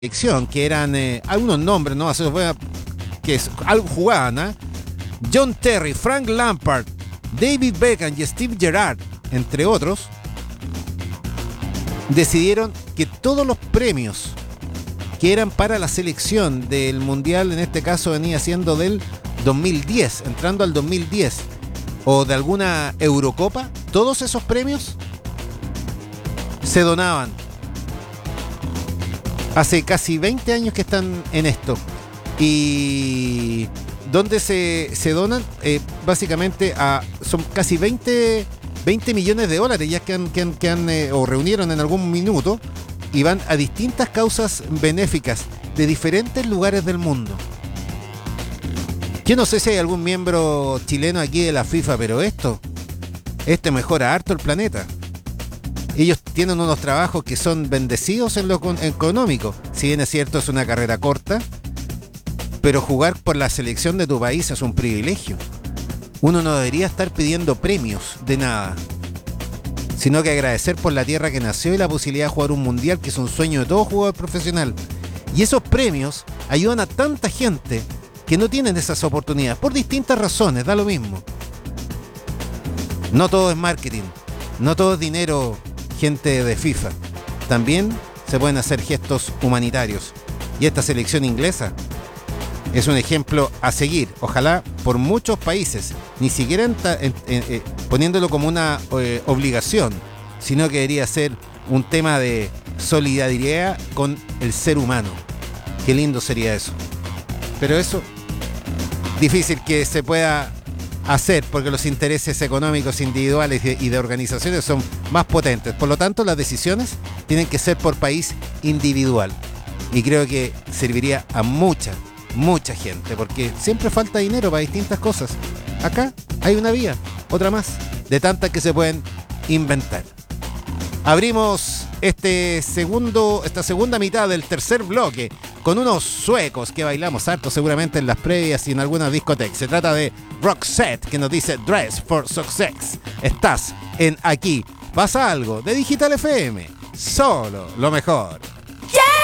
selección, que eran algunos nombres, ¿no? Que algo jugaban, ¿eh? John Terry, Frank Lampard, David Beckham y Steve Gerrard, entre otros, decidieron que todos los premios que eran para la selección del Mundial, en este caso venía siendo del 2010, entrando al 2010, o de alguna Eurocopa, todos esos premios se donaban. Hace casi 20 años que están en esto. Y donde se donan, básicamente son casi 20 millones de dólares ya que han o reunieron en algún minuto, y van a distintas causas benéficas de diferentes lugares del mundo. Yo no sé si hay algún miembro chileno aquí de la FIFA, pero esto mejora harto el planeta. Ellos tienen unos trabajos que son bendecidos en lo económico. Si bien es cierto, es una carrera corta, pero jugar por la selección de tu país es un privilegio. Uno no debería estar pidiendo premios de nada, sino que agradecer por la tierra que nació y la posibilidad de jugar un mundial, que es un sueño de todo jugador profesional. Y esos premios ayudan a tanta gente que no tienen esas oportunidades, por distintas razones, da lo mismo. No todo es marketing, no todo es dinero, gente de FIFA. También se pueden hacer gestos humanitarios. Y esta selección inglesa es un ejemplo a seguir, ojalá por muchos países, ni siquiera poniéndolo como una obligación, sino que debería ser un tema de solidaridad con el ser humano. Qué lindo sería eso. Pero eso, difícil que se pueda hacer porque los intereses económicos individuales y de organizaciones son más potentes. Por lo tanto, las decisiones tienen que ser por país individual. Y creo que serviría a mucha gente, porque siempre falta dinero para distintas cosas. Acá hay una vía, otra más, de tantas que se pueden inventar. Abrimos esta segunda mitad del tercer bloque con unos suecos que bailamos harto seguramente en las previas y en algunas discotecas. Se trata de Roxette, que nos dice Dress for Success. Estás en Aquí Pasa Algo de Digital FM. Solo lo mejor.